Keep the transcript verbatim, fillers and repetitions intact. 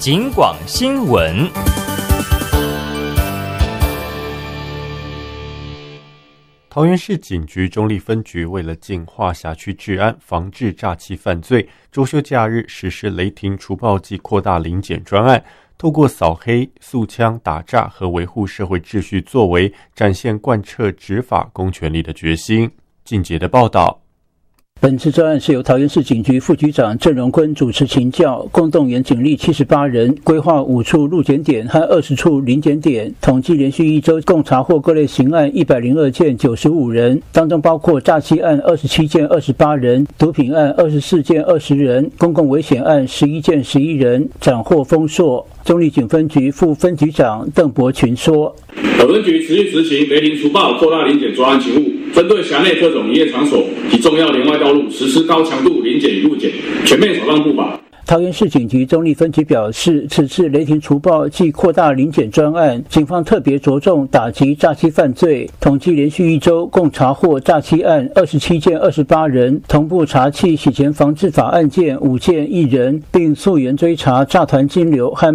警广新闻。 桃园市警局中坜分局为了净化辖区治安，防治诈欺犯罪，周休假日实施雷霆除暴暨扩大临检专案，透过扫黑、肃枪、打诈和维护社会秩序作为，展现贯彻执法公权力的决心。靳杰的报道。 本次专案是由桃园市警局副局长郑荣坤主持请教，共动员警力七十八人，规划五处路检点和二十处临检点，统计连续一周共查获各类刑案一百零二件九十五人，当中包括诈欺案二十七件二十八人，毒品案二十四件二十人，公共危险案十一件十一人，斩获丰硕。中坜警分局副分局长邓伯群说， 本分局持续执行雷霆除暴扩大临检专案勤务，针对辖内各种营业场所及重要连外道路实施高强度临检与路检，全面扫荡不法。 桃园市警局中坜分局表示，此次雷霆除暴暨扩大临检专案，警方特别着重打击诈欺犯罪，统计连续一周共查获诈欺案二十七件二十八人，同步查缉洗钱防治法案件五件一人，并溯源追查诈团金流和